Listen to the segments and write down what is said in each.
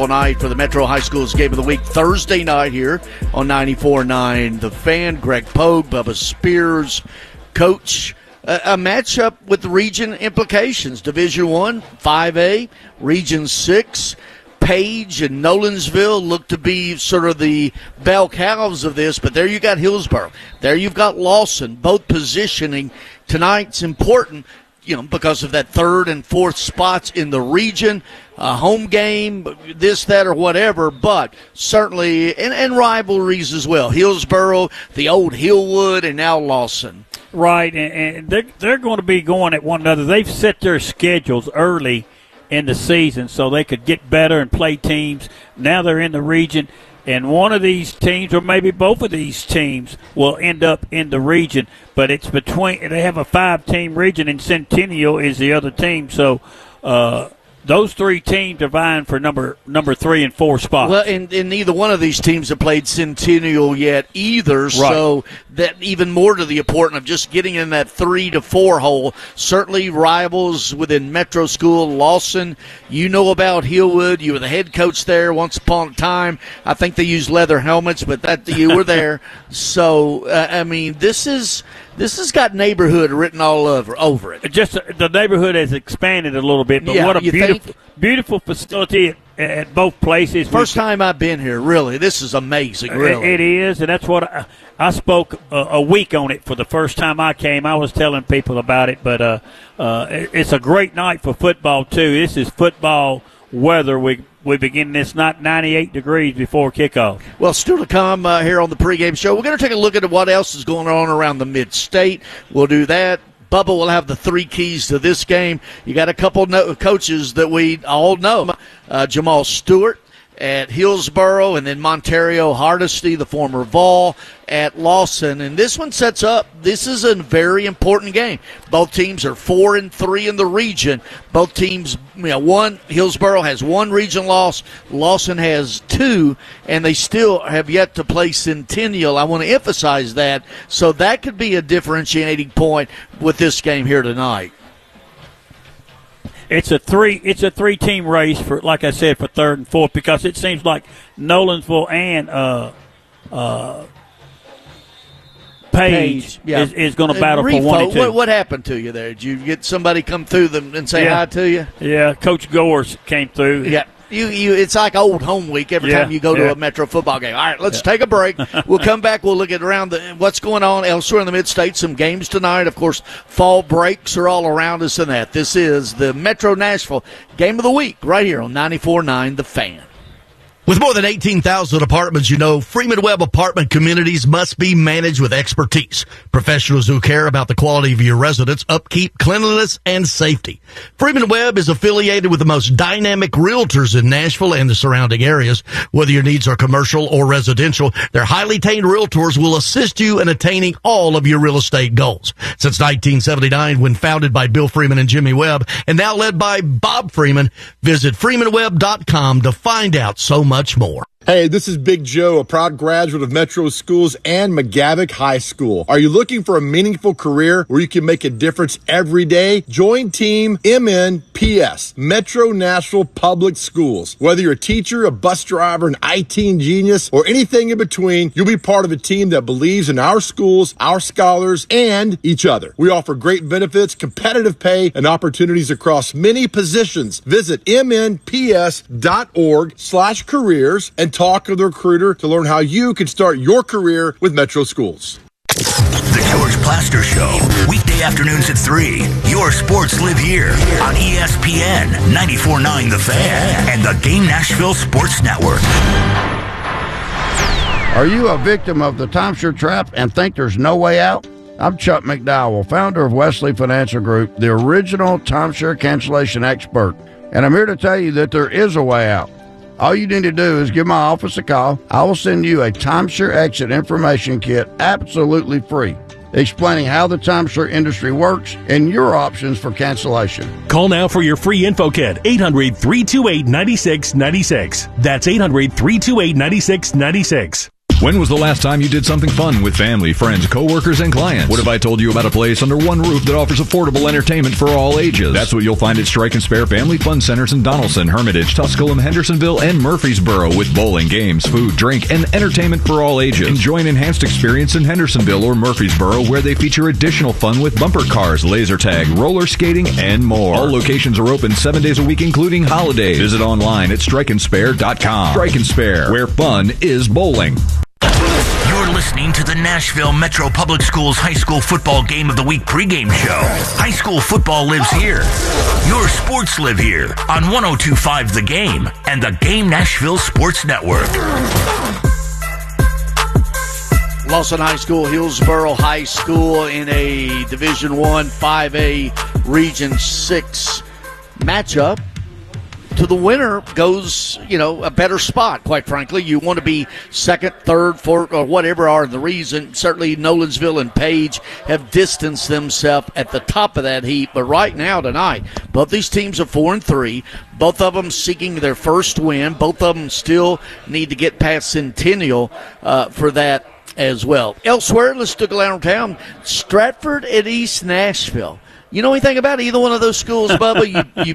night for the Metro High Schools Game of the Week Thursday night here on 94.9 The Fan. Greg Pogue, Bubba Spears, Coach. A matchup with the region implications. Division I, 5A, Region 6. Page and Nolensville look to be sort of the bell cows of this, but there you got Hillsborough. There you've got Lawson, both positioning. Tonight's important, because of that third and fourth spots in the region, home game, this, that, or whatever, but certainly, and rivalries as well. Hillsborough, the old Hillwood, and now Lawson. Right, and they're going to be going at one another. They've set their schedules early in the season so they could get better and play teams. Now they're in the region, and one of these teams, or maybe both of these teams, will end up in the region. But it's between – they have a 5-team region, and Centennial is the other team. So those three teams are vying for number 3 and 4 spots. Well, and neither one of these teams have played Centennial yet either, right. So that even more to the importance of just getting in that 3 to 4 hole. Certainly rivals within Metro School. Lawson, you know about Hillwood. You were the head coach there once upon a time. I think they used leather helmets, but that you were there. So, this has got neighborhood written all over it. Just the neighborhood has expanded a little bit, but what a beautiful facility at both places. First time I've been here, really. This is amazing, really. It is, and that's what I spoke a week on it for the first time I came. I was telling people about it, but it's a great night for football, too. This is football weather. We begin this not 98 degrees before kickoff. Well, still to come here on the pregame show. We're going to take a look at what else is going on around the mid-state. We'll do that. Bubba will have the 3 keys to this game. You got a couple coaches that we all know. Jamal Stewart at Hillsborough, and then Montario Hardesty, the former Vol, at Lawson. And this one sets up, this is a very important game. Both teams are 4-3 in the region. Both teams, Hillsborough has 1 region loss, Lawson has 2, and they still have yet to play Centennial. I want to emphasize that. So that could be a differentiating point with this game here tonight. It's a 3-team race for, like I said, for 3rd and 4th, because it seems like Nolensville and Page is going to battle for 1 and 2. What happened to you there? Did you get somebody come through them and say hi to you? Yeah, Coach Gores came through. Yeah. It's like old home week every time you go to a Metro football game. All right, let's take a break. We'll come back. We'll look at around what's going on elsewhere in the mid-state. Some games tonight. Of course, fall breaks are all around us and that. This is the Metro Nashville Game of the Week right here on 94.9 The Fan. With more than 18,000 apartments, Freeman Webb apartment communities must be managed with expertise. Professionals who care about the quality of your residence, upkeep, cleanliness, and safety. Freeman Webb is affiliated with the most dynamic realtors in Nashville and the surrounding areas. Whether your needs are commercial or residential, their highly trained realtors will assist you in attaining all of your real estate goals. Since 1979, when founded by Bill Freeman and Jimmy Webb, and now led by Bob Freeman, visit freemanwebb.com to find out so much more. Hey, this is Big Joe, a proud graduate of Metro Schools and McGavick High School. Are you looking for a meaningful career where you can make a difference every day? Join Team MNPS, Metro Nashville Public Schools. Whether you're a teacher, a bus driver, an IT genius, or anything in between, you'll be part of a team that believes in our schools, our scholars, and each other. We offer great benefits, competitive pay, and opportunities across many positions. Visit mnps.org/careers and talk to the recruiter to learn how you can start your career with Metro Schools. The George Plaster Show, weekday afternoons at 3. Your sports live here on ESPN 94.9 The Fan and the Game Nashville Sports Network. Are you a victim of the timeshare trap and think there's no way out? I'm Chuck McDowell, founder of Wesley Financial Group, the original timeshare cancellation expert, and I'm here to tell you that there is a way out. All you need to do is give my office a call. I will send you a timeshare exit information kit absolutely free, explaining how the timeshare industry works and your options for cancellation. Call now for your free info kit, 800-328-9696. That's 800-328-9696. When was the last time you did something fun with family, friends, coworkers, and clients? What if I told you about a place under one roof that offers affordable entertainment for all ages? That's what you'll find at Strike and Spare Family Fun Centers in Donaldson, Hermitage, Tusculum, Hendersonville, and Murfreesboro, with bowling, games, food, drink, and entertainment for all ages. Enjoy an enhanced experience in Hendersonville or Murfreesboro, where they feature additional fun with bumper cars, laser tag, roller skating, and more. All locations are open 7 days a week, including holidays. Visit online at strikeandspare.com. Strike and Spare, where fun is bowling. You're listening to the Nashville Metro Public Schools High School Football Game of the Week pregame show. High school football lives here. Your sports live here on 102.5 The Game and the Game Nashville Sports Network. Lawson High School, Hillsboro High School in a Division I 5A Region 6 matchup. To the winner goes, a better spot, quite frankly. You want to be second, third, fourth, or whatever are the reason. Certainly Nolensville and Page have distanced themselves at the top of that heap. But right now, tonight, both these teams are 4-3. Both of them seeking their first win. Both of them still need to get past Centennial for that as well. Elsewhere, let's look around town. Stratford and East Nashville. You know anything about either one of those schools, Bubba?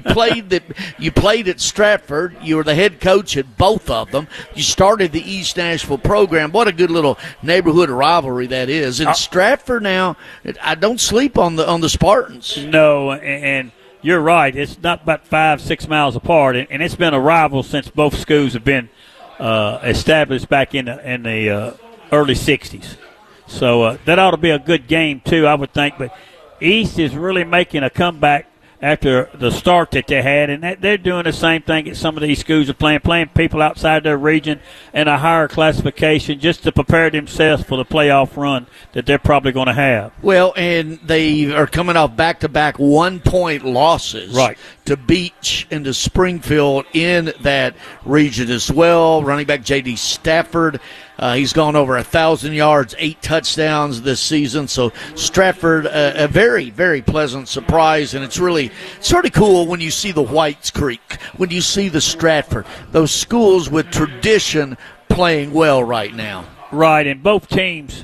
You played at Stratford. You were the head coach at both of them. You started the East Nashville program. What a good little neighborhood rivalry that is. And Stratford now, I don't sleep on the Spartans. No, and you're right. It's not about 5-6 miles apart, and it's been a rival since both schools have been established back in the early 60s. So that ought to be a good game, too, I would think. But East is really making a comeback after the start that they had, and they're doing the same thing that some of these schools are playing people outside their region in a higher classification just to prepare themselves for the playoff run that they're probably going to have. Well, and they are coming off back-to-back 1-point losses to Beach and to Springfield in that region as well. Running back J.D. Stafford, he's gone over 1,000 yards, 8 touchdowns this season. So Stratford, a very, very pleasant surprise, and it's really cool when you see the Whites Creek, when you see the Stratford, those schools with tradition playing well right now. Right, and both teams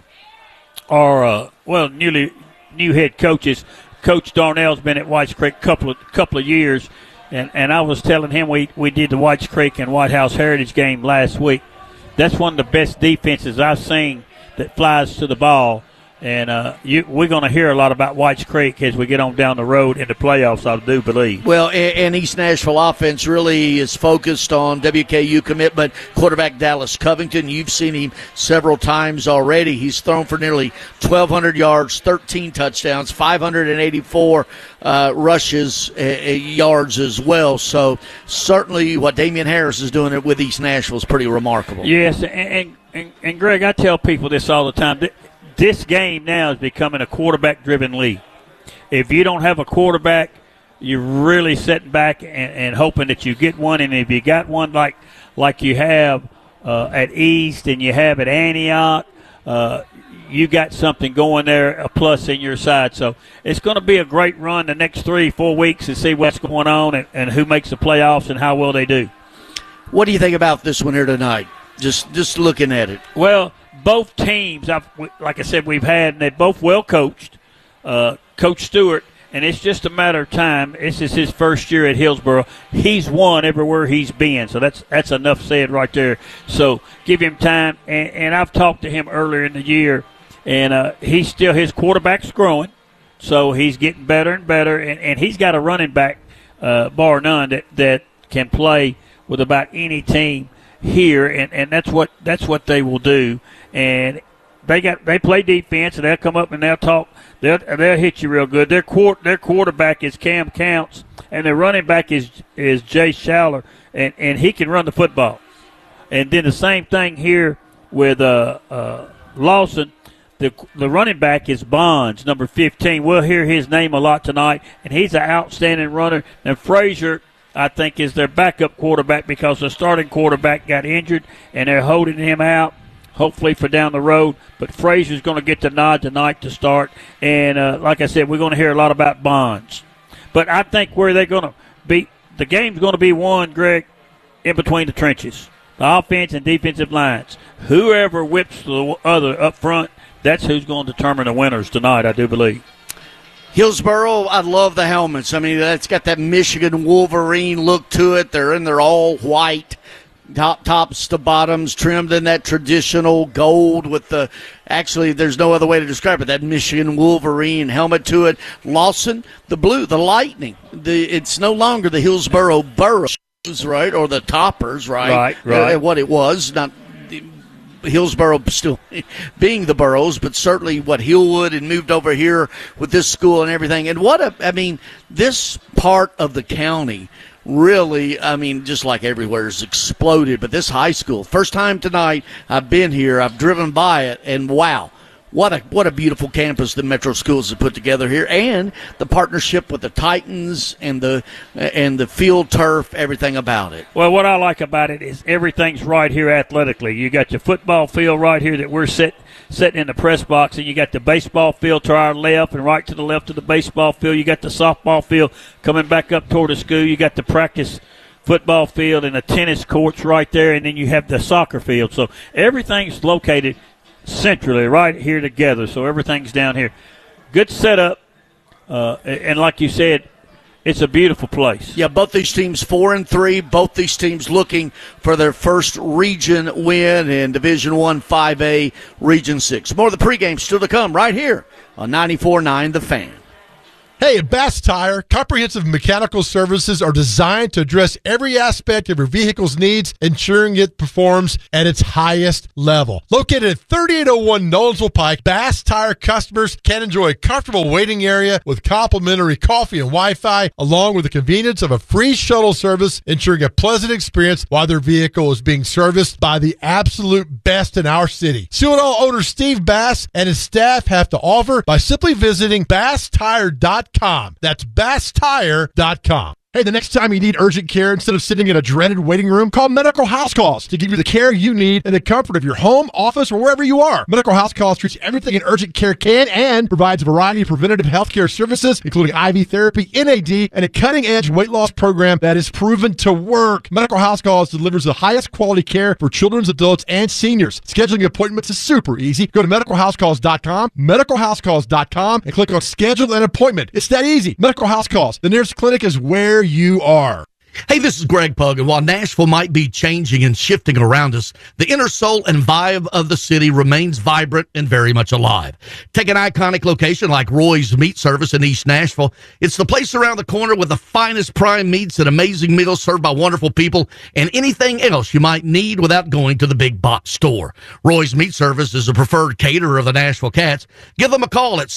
are new head coaches. Coach Darnell's been at Whites Creek a couple of years, and I was telling him we did the Whites Creek and White House Heritage game last week. That's one of the best defenses I've seen that flies to the ball. And we're going to hear a lot about Whites Creek as we get on down the road in the playoffs, I do believe. Well, and East Nashville offense really is focused on WKU commitment quarterback Dallas Covington. You've seen him several times already. He's thrown for nearly 1,200 yards, 13 touchdowns, 584 rushes, yards as well. So certainly what Damian Harris is doing with East Nashville is pretty remarkable. Yes, and Greg, I tell people this all the time. This game now is becoming a quarterback-driven league. If you don't have a quarterback, you're really sitting back and hoping that you get one. And if you got one like you have at East and you have at Antioch, you got something going there, a plus in your side. So it's going to be a great run the next 3-4 weeks to see what's going on and who makes the playoffs and how well they do. What do you think about this one here tonight? Just looking at it. Well, both teams, like I said, we've had, and they're both well coached. Coach Stewart, and it's just a matter of time. This is his first year at Hillsboro. He's won everywhere he's been, so that's enough said right there. So give him time, and I've talked to him earlier in the year, and his quarterback's growing, so he's getting better and better, and he's got a running back, bar none, that can play with about any team here, and that's what they will do. And they play defense, and they'll come up and they'll talk. They'll hit you real good. Their quarterback is Cam Counts, and their running back is Jay Schaller, and he can run the football. And then the same thing here with Lawson. The running back is Bonds, number 15. We'll hear his name a lot tonight, and he's an outstanding runner. And Frazier, I think, is their backup quarterback because the starting quarterback got injured, and they're holding him out, hopefully for down the road. But Frazier's going to get the nod tonight to start. And like I said, we're going to hear a lot about Bonds. But I think where they're going to be, the game's going to be won, Greg, in between the trenches. offense and defensive lines. Whoever whips the other up front, that's who's going to determine the winners tonight, I do believe. Hillsboro, I love the helmets. I mean, that's got that Michigan Wolverine look to it. They're in their all white, tops to bottoms, trimmed in that traditional gold with the, actually, there's no other way to describe it, that Michigan Wolverine helmet to it. Lawson, the blue, the Lightning. It's no longer the Hillsboro Burros, right, or the Toppers, right? Right. What it was, not Hillsboro still being the Burros, but certainly what Hillwood had moved over here with this school and everything. And this part of the county really, just like everywhere, has exploded. But this high school, first time tonight I've been here, I've driven by it, and wow. What a beautiful campus the Metro Schools have put together here, and the partnership with the Titans and the field turf, everything about it. Well, what I like about it is everything's right here athletically. You got your football field right here that we're sitting in the press box, and you got the baseball field to our left, and right to the left of the baseball field, you got the softball field coming back up toward the school. You got the practice football field and the tennis courts right there, and then you have the soccer field. So everything's located centrally right here together, so everything's down here. Good setup, and like you said, it's a beautiful place. Yeah, both these teams 4-3. Both these teams looking for their first region win in Division I 5A Region 6. More of the pregame still to come right here on 94.9 The Fan. Hey, at Bass Tire, comprehensive mechanical services are designed to address every aspect of your vehicle's needs, ensuring it performs at its highest level. Located at 3801 Nolensville Pike, Bass Tire customers can enjoy a comfortable waiting area with complimentary coffee and Wi-Fi, along with the convenience of a free shuttle service, ensuring a pleasant experience while their vehicle is being serviced by the absolute best in our city. See what all owner Steve Bass and his staff have to offer by simply visiting BassTire.com. That's BassTire.com. Hey, the next time you need urgent care, instead of sitting in a dreaded waiting room, call Medical House Calls to give you the care you need in the comfort of your home, office, or wherever you are. Medical House Calls treats everything an urgent care can and provides a variety of preventative health care services, including IV therapy, NAD, and a cutting-edge weight loss program that is proven to work. Medical House Calls delivers the highest quality care for children, adults, and seniors. Scheduling appointments is super easy. Go to medicalhousecalls.com, medicalhousecalls.com, and click on Schedule an Appointment. It's that easy. Medical House Calls. The nearest clinic is where you are. Hey, this is Greg Pug, and while Nashville might be changing and shifting around us, the inner soul and vibe of the city remains vibrant and very much alive. Take an iconic location like Roy's Meat Service in East Nashville. It's the place around the corner with the finest prime meats and amazing meals served by wonderful people and anything else you might need without going to the big box store. Roy's Meat Service is a preferred caterer of the Nashville Cats. Give them a call at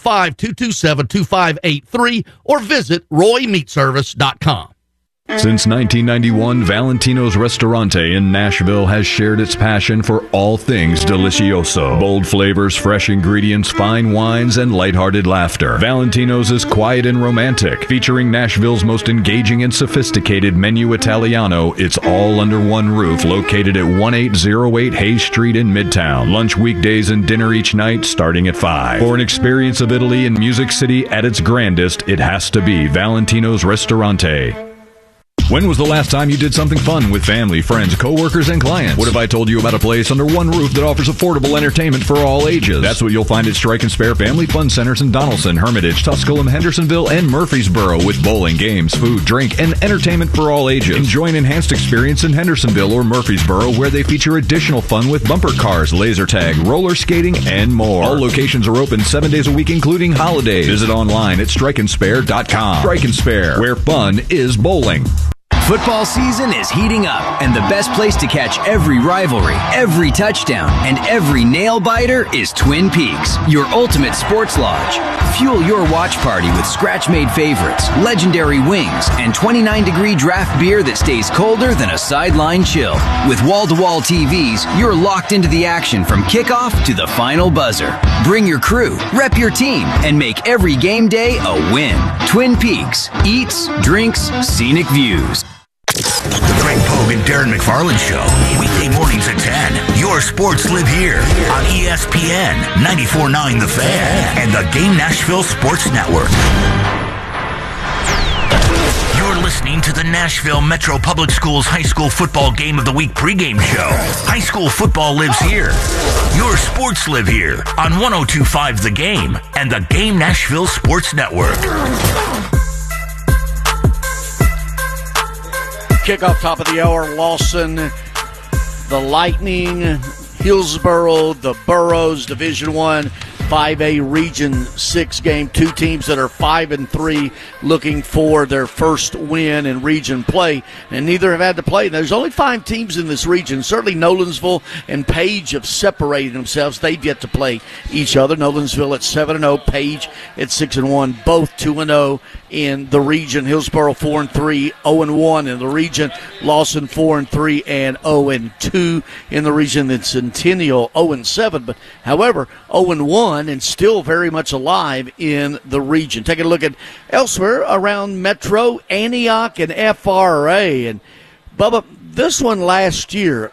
615-227-2583 or visit RoyMeatService.com. Since 1991, Valentino's Ristorante in Nashville has shared its passion for all things delicioso. Bold flavors, fresh ingredients, fine wines, and lighthearted laughter. Valentino's is quiet and romantic, featuring Nashville's most engaging and sophisticated menu Italiano. It's all under one roof, located at 1808 Hayes Street in Midtown. Lunch weekdays and dinner each night starting at 5. For an experience of Italy and Music City at its grandest, it has to be Valentino's Ristorante. When was the last time you did something fun with family, friends, coworkers, and clients? What if I told you about a place under one roof that offers affordable entertainment for all ages? That's what you'll find at Strike and Spare Family Fun Centers in Donaldson, Hermitage, Tusculum, Hendersonville, and Murfreesboro, with bowling, games, food, drink, and entertainment for all ages. Enjoy an enhanced experience in Hendersonville or Murfreesboro, where they feature additional fun with bumper cars, laser tag, roller skating, and more. All locations are open 7 days a week, including holidays. Visit online at strikeandspare.com. Strike and Spare, where fun is bowling. Football season is heating up, and the best place to catch every rivalry, every touchdown, and every nail-biter is Twin Peaks, your ultimate sports lodge. Fuel your watch party with scratch-made favorites, legendary wings, and 29-degree draft beer that stays colder than a sideline chill. With wall-to-wall TVs, you're locked into the action from kickoff to the final buzzer. Bring your crew, rep your team, and make every game day a win. Twin Peaks. Eats, drinks, scenic views. The Greg Pogue and Darren McFarland Show. Weekday mornings at 10. Your sports live here on ESPN 94.9 The Fan and the Game Nashville Sports Network. You're listening to the Nashville Metro Public Schools High School Football Game of the Week pregame show. High school football lives here. Your sports live here on 102.5 The Game and the Game Nashville Sports Network. Kickoff top of the hour, Lawson, the Lightning, Hillsboro, the Burros, Division I, 5A Region 6 game. Two teams that are 5-3 looking for their first win in region play, and neither have had to play. There's only 5 teams in this region. Certainly Nolensville and Page have separated themselves. They've yet to play each other. Nolensville at 7-0, Page at 6-1, both 2-0 in the region. Hillsboro 4-3, 0-1 in the region. Lawson 4-3 and 0-2 in the region. Then Centennial 0-7, but however 0-1 and still very much alive in the region. Taking a look at elsewhere around Metro, Antioch and FRA. And Bubba, this one last year,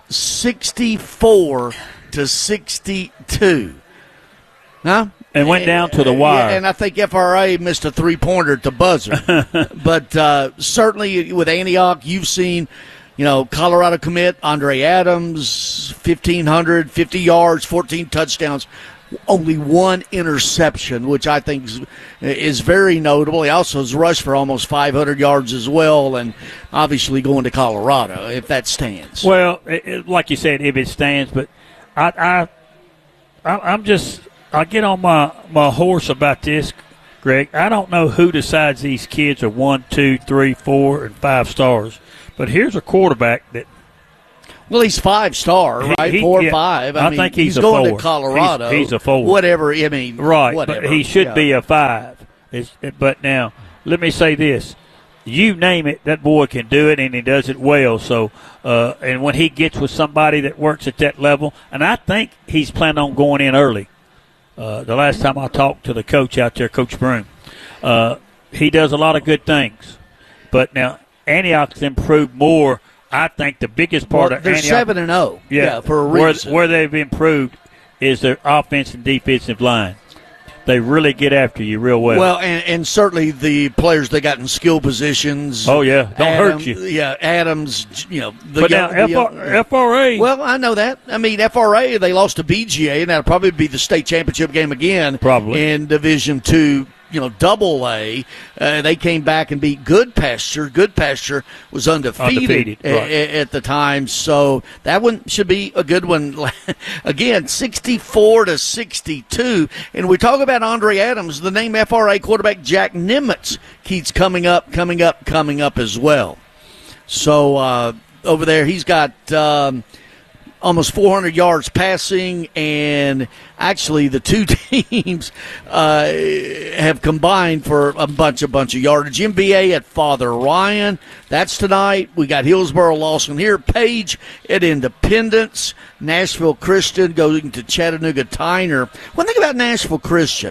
64-62. Huh? And went down to the wire. And I think FRA missed a three-pointer at the buzzer. But certainly with Antioch, you've seen, Colorado commit Andre Adams, 1,500, 50 yards, 14 touchdowns, only one interception, which I think is very notable. He also has rushed for almost 500 yards as well, and obviously going to Colorado, if that stands. Well, like you said, if it stands, but I get on my horse about this, Greg. I don't know who decides these kids are 1, 2, 3, 4, and 5 stars. But here's a quarterback that. Well, he's 5-star, right? 4 or 5. I think he's a going 4. To Colorado. He's a 4. Whatever. Right. Whatever. But he should be a 5. But now, let me say this. You name it, that boy can do it, and he does it well. So, and when he gets with somebody that works at that level, and I think he's planning on going in early. The last time I talked to the coach out there, Coach Broom, he does a lot of good things. But now Antioch's improved more. I think the biggest part of Antioch. They're 7-0. Yeah, for a reason. Where they've improved is their offense and defensive line. They really get after you real well. Well, and certainly the players they got in skill positions. Oh, yeah. Don't hurt you. Yeah, Adams, But FRA. Well, I know that. I mean, FRA, they lost to BGA, and that'll probably be the state championship game again. Probably. In Division II. Double A, they came back and beat Good Pasture. Good Pasture was undefeated at the time, so that one should be a good one. Again, 64-62. And we talk about Andre Adams. The name FRA quarterback Jack Nimitz keeps coming up as well. So over there, he's got almost 400 yards passing, and actually the two teams have combined for a bunch of yardage. MBA at Father Ryan, that's tonight. We got Hillsboro Lawson here. Page at Independence. Nashville Christian going to Chattanooga Tyner. One thing about Nashville Christian,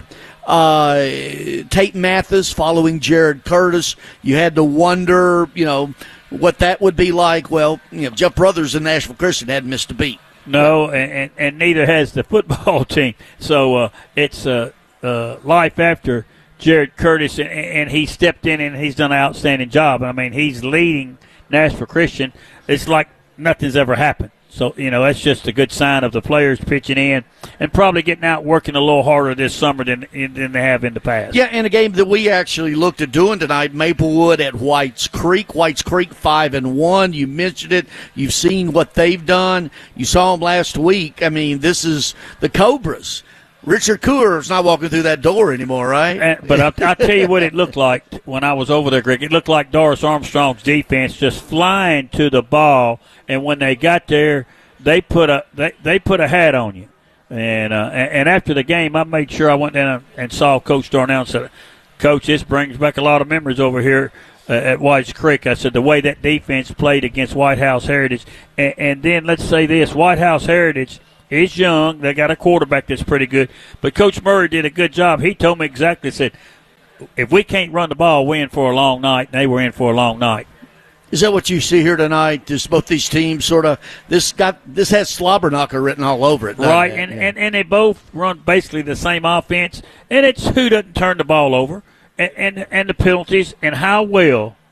Tate Mathis following Jared Curtis, you had to wonder, what that would be like. Well, Jeff Brothers and Nashville Christian hadn't missed a beat. No, and neither has the football team. So it's life after Jared Curtis, and he stepped in and he's done an outstanding job. I mean, he's leading Nashville Christian. It's like nothing's ever happened. So, that's just a good sign of the players pitching in and probably getting out working a little harder this summer than they have in the past. Yeah, and a game that we actually looked at doing tonight, Maplewood at Whites Creek. Whites Creek 5-1. You mentioned it. You've seen what they've done. You saw them last week. I mean, this is the Cobras. Richard Coor's not walking through that door anymore, right? But I'll tell you what it looked like when I was over there, Greg. It looked like Doris Armstrong's defense just flying to the ball, and when they got there, they put a hat on you. And after the game, I made sure I went down and saw Coach Darnell and said, Coach, this brings back a lot of memories over here at Whites Creek. I said the way that defense played against White House Heritage. And then let's say this, White House Heritage is young. They got a quarterback that's pretty good. But Coach Murray did a good job. He told me exactly, said, if we can't run the ball, we're in for a long night. And they were in for a long night. Is that what you see here tonight? Is both these teams sort of this has slobber knocker written all over it, right? And they both run basically the same offense, and it's who doesn't turn the ball over, and the penalties, and how well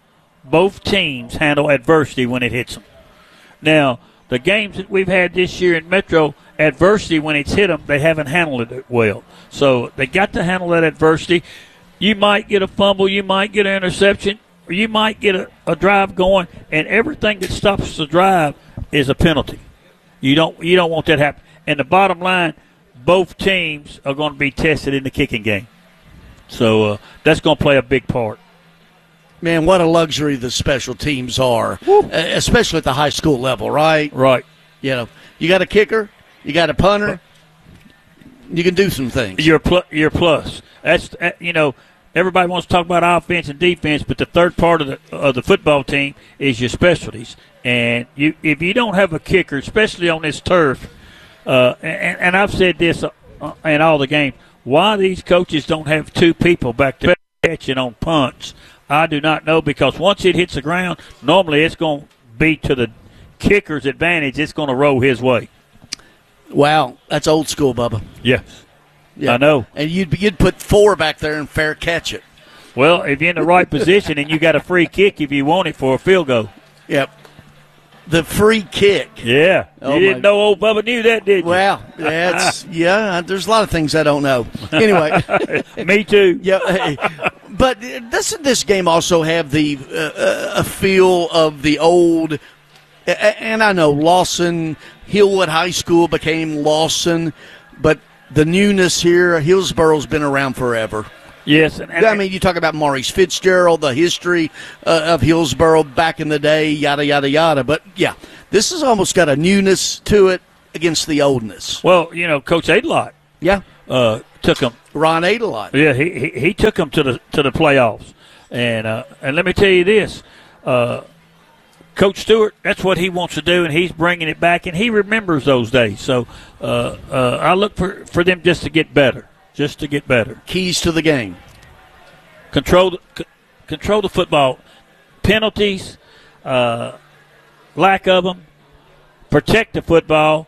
both teams handle adversity when it hits them. Now, the games that we've had this year in Metro, adversity, when it's hit them, they haven't handled it well. So they got to handle that adversity. You might get a fumble, you might get an interception, or you might get a drive going, and everything that stops the drive is a penalty. You don't want that to happen. And the bottom line, both teams are going to be tested in the kicking game. So that's going to play a big part. Man, what a luxury the special teams are, especially at the high school level, right? Right. You know, you got a kicker, you got a punter, you can do some things. You're plus. That's everybody wants to talk about offense and defense, but the third part of the football team is your specialties. And if you don't have a kicker, especially on this turf, and I've said this in all the games, why these coaches don't have two people back there catching on punts, I do not know, because once it hits the ground, normally it's going to be to the kicker's advantage. It's going to roll his way. Wow, that's old school, Bubba. Yes. Yeah. I know. And you'd put four back there and fair catch it. Well, if you're in the right position and you got a free kick if you want it for a field goal. Yep. The free kick. Yeah. You didn't know old Bubba knew that, did you? Well, there's a lot of things I don't know. Anyway. Me too. Yeah. But doesn't this game also have the a feel of the old, and I know Lawson, Hillwood High School became Lawson, but the newness here, Hillsboro's been around forever. Yes. I mean, you talk about Maurice Fitzgerald, the history of Hillsboro back in the day, yada, yada, yada. But, yeah, this has almost got a newness to it against the oldness. Well, Coach Adelot. Yeah. Took him. Ron Adelot. Yeah, he took him to the playoffs. And let me tell you this. Coach Stewart, that's what he wants to do, and he's bringing it back, and he remembers those days. So I look for them just to get better. Just to get better. Keys to the game. Control the football. Penalties, lack of them. Protect the football.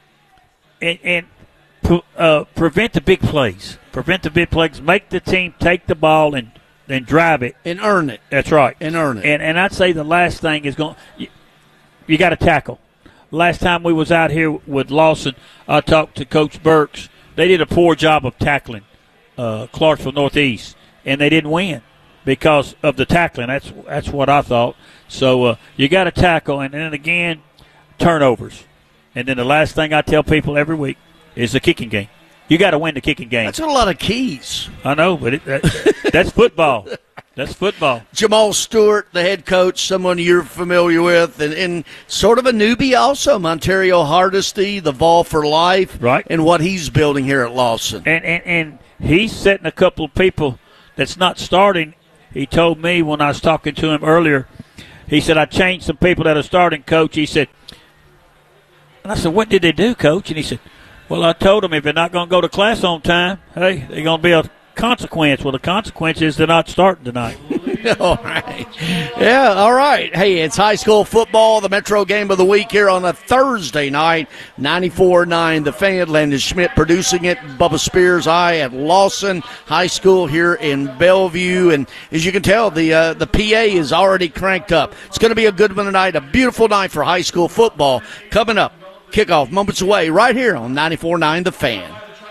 And prevent the big plays. Prevent the big plays. Make the team take the ball and drive it. And earn it. That's right. And earn it. And I'd say the last thing is you got to tackle. Last time we was out here with Lawson, I talked to Coach Burks. They did a poor job of tackling Clarksville Northeast, and they didn't win because of the tackling. That's what I thought. So you got to tackle, and then again, turnovers. And then the last thing I tell people every week is the kicking game. You got to win the kicking game. That's a lot of keys. I know, but that's football. That's football. Jamal Stewart, the head coach, someone you're familiar with, and sort of a newbie also, Montario Hardesty, the Vol for Life, right? And what he's building here at Lawson. And he's setting a couple of people that's not starting. He told me when I was talking to him earlier, he said, I changed some people that are starting, Coach. He said, and I said, what did they do, Coach? And he said, well, I told them if they're not going to go to class on time, hey, they're going to be a consequence. Well, the consequence is they're not starting tonight. All right. Yeah, all right. Hey, it's high school football, the Metro game of the week here on a Thursday night. 94.9 The Fan. Landon Schmidt producing it. Bubba Spears, I at Lawson High School here in Bellevue. And as you can tell, the PA is already cranked up. It's going to be a good one tonight, a beautiful night for high school football. Coming up, kickoff moments away right here on 94.9 The Fan.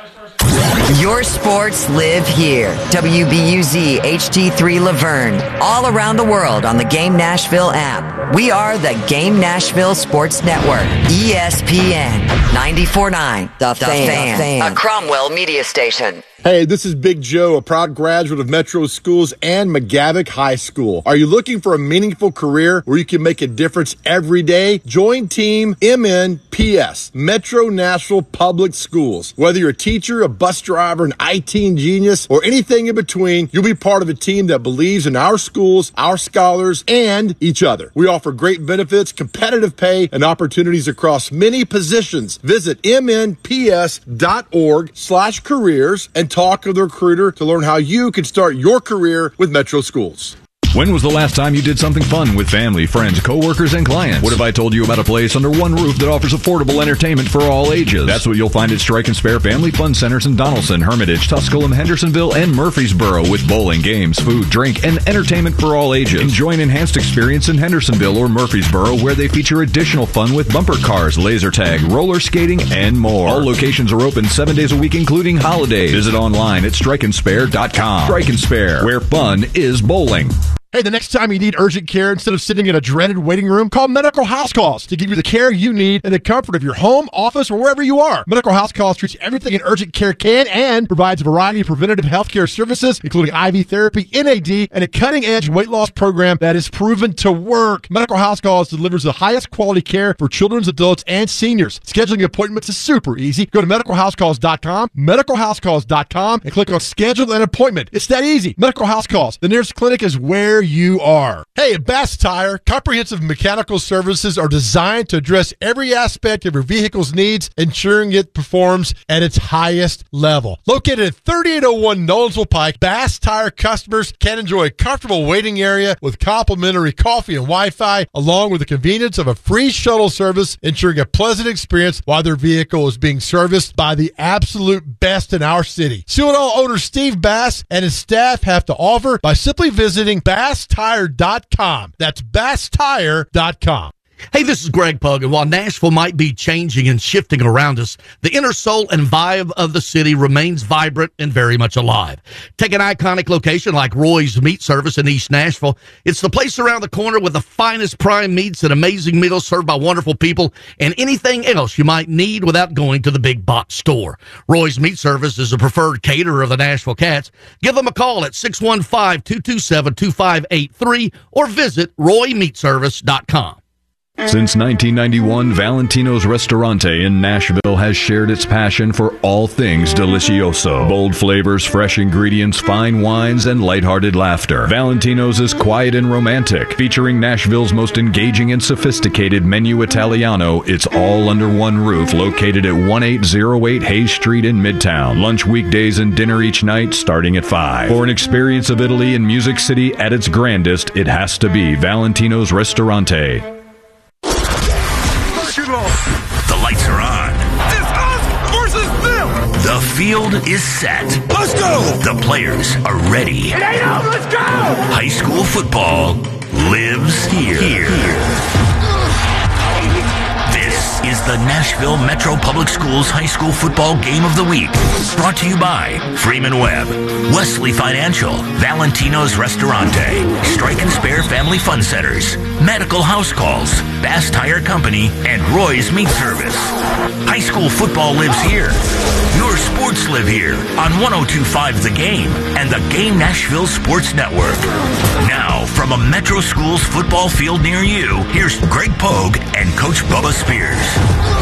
Your sports live here. WBUZ HD3 Laverne. All around the world on the Game Nashville app. We are the Game Nashville Sports Network. ESPN 94.9 The Fan. A Cromwell media station. Hey, this is Big Joe, a proud graduate of Metro Schools and McGavick High School. Are you looking for a meaningful career where you can make a difference every day? Join Team MNPS, Metro Nashville Public Schools. Whether you're a teacher, a bus driver, an IT genius, or anything in between, you'll be part of a team that believes in our schools, our scholars, and each other. We offer great benefits, competitive pay, and opportunities across many positions. Visit mnps.org/careers and talk with the recruiter to learn how you can start your career with Metro Schools. When was the last time you did something fun with family, friends, coworkers, and clients? What if I told you about a place under one roof that offers affordable entertainment for all ages? That's what you'll find at Strike and Spare Family Fun Centers in Donaldson, Hermitage, Tusculum, Hendersonville, and Murfreesboro, with bowling, games, food, drink, and entertainment for all ages. Enjoy an enhanced experience in Hendersonville or Murfreesboro, where they feature additional fun with bumper cars, laser tag, roller skating, and more. All locations are open 7 days a week, including holidays. Visit online at strikeandspare.com. Strike and Spare, where fun is bowling. Hey, the next time you need urgent care, instead of sitting in a dreaded waiting room, call Medical House Calls to give you the care you need in the comfort of your home, office, or wherever you are. Medical House Calls treats everything an urgent care can and provides a variety of preventative health care services, including IV therapy, NAD, and a cutting-edge weight loss program that is proven to work. Medical House Calls delivers the highest quality care for children, adults, and seniors. Scheduling appointments is super easy. Go to medicalhousecalls.com, medicalhousecalls.com, and click on Schedule an Appointment. It's that easy. Medical House Calls. The nearest clinic is where you are. Hey, at Bass Tire, comprehensive mechanical services are designed to address every aspect of your vehicle's needs, ensuring it performs at its highest level. Located at 3801 Nolensville Pike, Bass Tire customers can enjoy a comfortable waiting area with complimentary coffee and Wi-Fi, along with the convenience of a free shuttle service, ensuring a pleasant experience while their vehicle is being serviced by the absolute best in our city. See what all owner Steve Bass and his staff have to offer by simply visiting BassTire.com. That's BassTire.com. Hey, this is Greg Pug, and while Nashville might be changing and shifting around us, the inner soul and vibe of the city remains vibrant and very much alive. Take an iconic location like Roy's Meat Service in East Nashville. It's the place around the corner with the finest prime meats and amazing meals served by wonderful people and anything else you might need without going to the big box store. Roy's Meat Service is a preferred caterer of the Nashville Cats. Give them a call at 615-227-2583 or visit RoyMeatService.com. Since 1991, Valentino's Ristorante in Nashville has shared its passion for all things delicioso. Bold flavors, fresh ingredients, fine wines, and lighthearted laughter. Valentino's is quiet and romantic, featuring Nashville's most engaging and sophisticated menu Italiano. It's all under one roof, located at 1808 Hayes Street in Midtown. Lunch weekdays and dinner each night starting at 5. For an experience of Italy and Music City at its grandest, it has to be Valentino's Ristorante. The lights are on. It's us versus them. The field is set. Let's go. The players are ready. It ain't over. Let's go. High school football lives here. This is the Nashville Metro Public Schools High School Football Game of the Week. Brought to you by Freeman Webb, Wesley Financial, Valentino's Ristorante, Strike and Spare Family Fun Centers, Medical House Calls, Bass Tire Company, and Roy's Meat Service. High school football lives here. Your sports live here on 102.5 The Game and the Game Nashville Sports Network. Now, from a Metro Schools football field near you, here's Greg Pogue and Coach Bubba Spears.